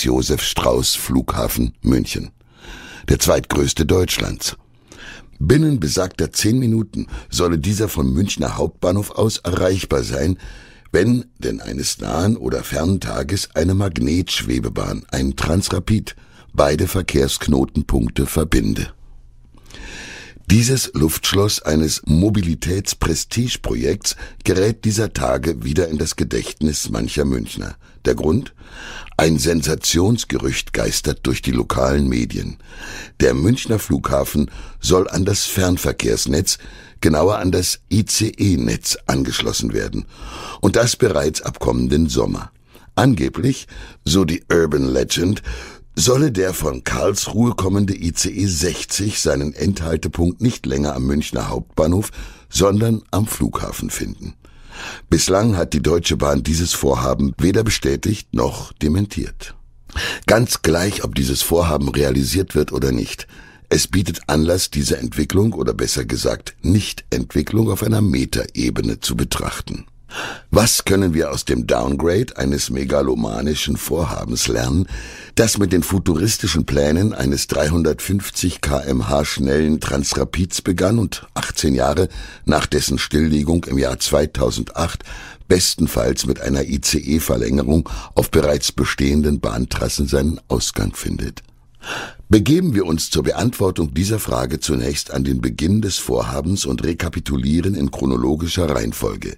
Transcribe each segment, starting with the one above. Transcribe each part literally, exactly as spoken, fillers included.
Franz-Josef-Strauß-Flughafen München, der zweitgrößte Deutschlands. Binnen besagter zehn Minuten solle dieser vom Münchner Hauptbahnhof aus erreichbar sein, wenn denn eines nahen oder fernen Tages eine Magnetschwebebahn, ein Transrapid, beide Verkehrsknotenpunkte verbinde. Dieses Luftschloss eines Mobilitäts-Prestigeprojekts gerät dieser Tage wieder in das Gedächtnis mancher Münchner. Der Grund? Ein Sensationsgerücht geistert durch die lokalen Medien. Der Münchner Flughafen soll an das Fernverkehrsnetz, genauer an das I C E-Netz angeschlossen werden. Und das bereits ab kommenden Sommer. Angeblich, so die Urban Legend, solle der von Karlsruhe kommende I C E sechzig seinen Endhaltepunkt nicht länger am Münchner Hauptbahnhof, sondern am Flughafen finden. Bislang hat die Deutsche Bahn dieses Vorhaben weder bestätigt noch dementiert. Ganz gleich, ob dieses Vorhaben realisiert wird oder nicht, es bietet Anlass, diese Entwicklung oder besser gesagt Nichtentwicklung auf einer Metaebene zu betrachten. Was können wir aus dem Downgrade eines megalomanischen Vorhabens lernen, das mit den futuristischen Plänen eines dreihundertfünfzig Kilometer pro Stunde schnellen Transrapids begann und achtzehn Jahre nach dessen Stilllegung im Jahr zweitausendacht bestenfalls mit einer I C E-Verlängerung auf bereits bestehenden Bahntrassen seinen Ausgang findet? Begeben wir uns zur Beantwortung dieser Frage zunächst an den Beginn des Vorhabens und rekapitulieren in chronologischer Reihenfolge.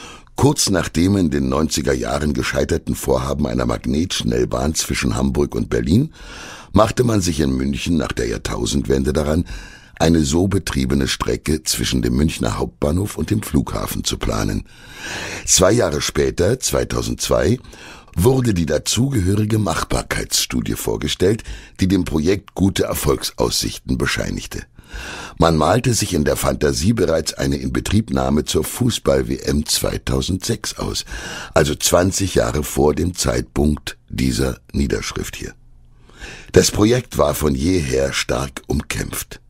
Kurz nach dem in den neunziger Jahren gescheiterten Vorhaben einer Magnetschnellbahn zwischen Hamburg und Berlin machte man sich in München nach der Jahrtausendwende daran, eine so betriebene Strecke zwischen dem Münchner Hauptbahnhof und dem Flughafen zu planen. Zwei Jahre später, zweitausendzwei, wurde die dazugehörige Machbarkeitsstudie vorgestellt, die dem Projekt gute Erfolgsaussichten bescheinigte. Man malte sich in der Fantasie bereits eine Inbetriebnahme zur Fußball-W M zweitausendsechs aus, also zwanzig Jahre vor dem Zeitpunkt dieser Niederschrift hier. Das Projekt war von jeher stark umkämpft.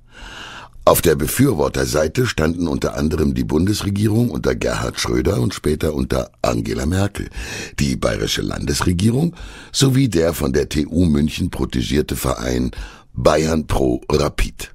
Auf der Befürworterseite standen unter anderem die Bundesregierung unter Gerhard Schröder und später unter Angela Merkel, die bayerische Landesregierung sowie der von der T U München protegierte Verein Bayern Pro Rapid.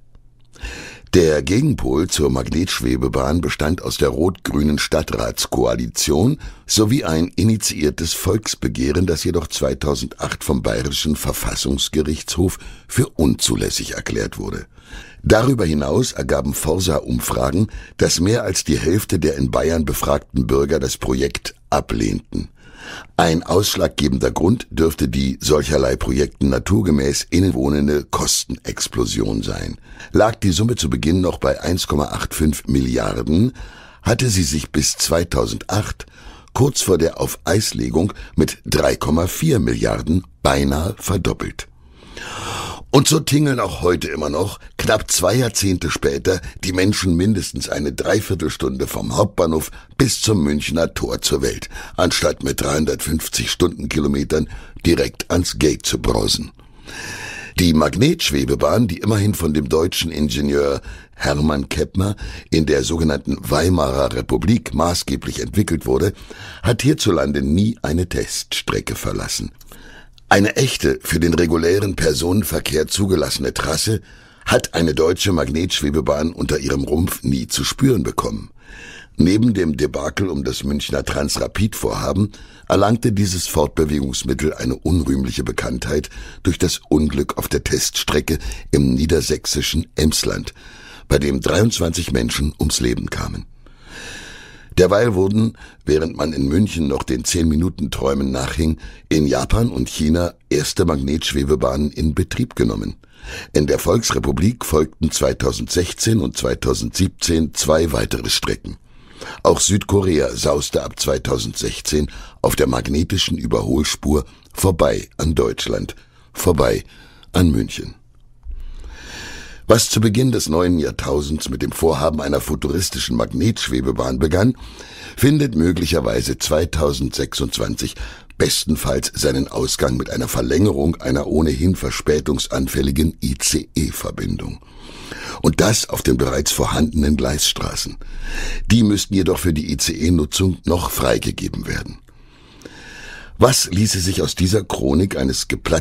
Der Gegenpol zur Magnetschwebebahn bestand aus der rot-grünen Stadtratskoalition sowie ein initiiertes Volksbegehren, das jedoch zweitausendacht vom Bayerischen Verfassungsgerichtshof für unzulässig erklärt wurde. Darüber hinaus ergaben Forsa-Umfragen, dass mehr als die Hälfte der in Bayern befragten Bürger das Projekt ablehnten. Ein ausschlaggebender Grund dürfte die solcherlei Projekten naturgemäß innewohnende Kostenexplosion sein. Lag die Summe zu Beginn noch bei eins Komma fünfundachtzig Milliarden, hatte sie sich bis zweitausendacht, kurz vor der Auf-Eislegung, mit drei Komma vier Milliarden beinahe verdoppelt. Und so tingeln auch heute immer noch, knapp zwei Jahrzehnte später, die Menschen mindestens eine Dreiviertelstunde vom Hauptbahnhof bis zum Münchner Tor zur Welt, anstatt mit dreihundertfünfzig Stundenkilometern direkt ans Gate zu brausen. Die Magnetschwebebahn, die immerhin von dem deutschen Ingenieur Hermann Keppner in der sogenannten Weimarer Republik maßgeblich entwickelt wurde, hat hierzulande nie eine Teststrecke verlassen. Eine echte, für den regulären Personenverkehr zugelassene Trasse hat eine deutsche Magnetschwebebahn unter ihrem Rumpf nie zu spüren bekommen. Neben dem Debakel um das Münchner Transrapid-Vorhaben erlangte dieses Fortbewegungsmittel eine unrühmliche Bekanntheit durch das Unglück auf der Teststrecke im niedersächsischen Emsland, bei dem dreiundzwanzig Menschen ums Leben kamen. Derweil wurden, während man in München noch den zehn-Minuten-Träumen nachhing, in Japan und China erste Magnetschwebebahnen in Betrieb genommen. In der Volksrepublik folgten zweitausendsechzehn und zweitausendsiebzehn zwei weitere Strecken. Auch Südkorea sauste ab zweitausendsechzehn auf der magnetischen Überholspur vorbei an Deutschland, vorbei an München. Was zu Beginn des neuen Jahrtausends mit dem Vorhaben einer futuristischen Magnetschwebebahn begann, findet möglicherweise zweitausendsechsundzwanzig bestenfalls seinen Ausgang mit einer Verlängerung einer ohnehin verspätungsanfälligen I C E-Verbindung. Und das auf den bereits vorhandenen Gleisstraßen. Die müssten jedoch für die I C E-Nutzung noch freigegeben werden. Was ließe sich aus dieser Chronik eines geplatzten